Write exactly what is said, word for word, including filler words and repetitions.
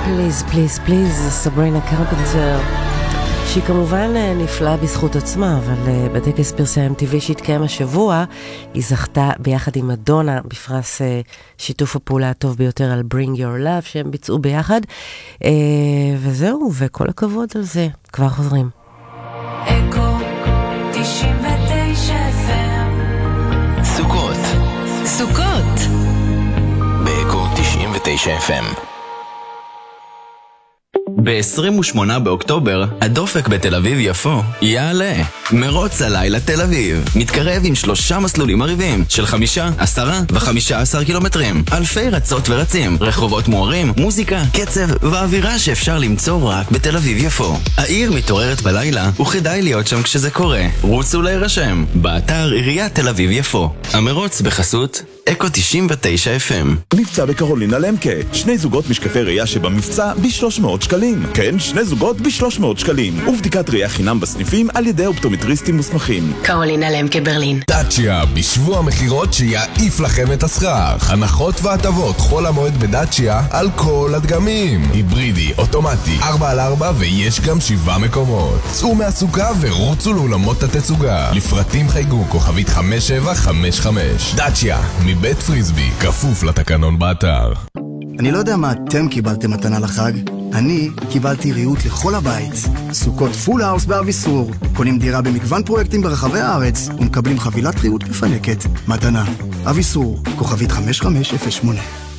פליז, פליז, פליז, סברינה קרפנטר, שהיא כמובן נפלאה בזכות עצמה, אבל בטקס פרסי אם טי וי שהתקיים השבוע, היא זכתה ביחד עם מדונה בפרס שיתוף הפעולה הטוב ביותר על Bring Your Love, שהם ביצעו ביחד, וזהו, וכל הכבוד על זה. כבר חוזרים. אקו תשעים ותשע אף אם סוכות סוכות באקו תשעים ותשע אף אם. ב-עשרים ושמונה באוקטובר, הדופק בתל אביב יפו יעלה. מרוץ הלילה תל אביב מתקרב עם שלושה מסלולים מריבים של חמישה, עשרה וחמישה עשר קילומטרים. אלפי רצות ורצים, רחובות מוארים, מוזיקה, קצב ואווירה שאפשר למצוא רק בתל אביב יפו. העיר מתעוררת בלילה, וכדאי להיות שם כשזה קורה. רוצו להירשם באתר עיריית תל אביב יפו. המרוץ בחסות אקו תשעים ותשע אף אם. מבצע בקרולינה למקה, שני זוגות משקפי ראייה שבמבצע ב-שלוש מאות שקלים. כן, שני זוגות ב-שלוש מאות שקלים. ובדיקת ראייה חינם בסניפים על ידי אופטומטריסטים מוסמכים. קרולינה למקה ברלין. דאצ'יה, בשבוע מחירות שיעיף לכם את הסכך. הנחות והטבות חול המועד בדאצ'יה על כל הדגמים. היברידי, אוטומטי, ארבע על ארבע ויש גם שבעה מקומות. צאו מהסוכה ורוצו לאולמות התצוגה. לפרטים חייגו כוכבית חמש שבע חמש חמש. דאצ'יה, מבית פריסבי, כפוף לתקנון באתר. אני לא יודע מה אתם קיבלתם מתנה לחג. אני קיבלתי ריהוט לכל הבית. סוכות פול האוס באביסור. קונים דירה במגוון פרויקטים ברחבי הארץ ומקבלים חבילת ריהוט מפנקת. מתנה. אביסור, כוכבית חמש חמש אפס שמונה.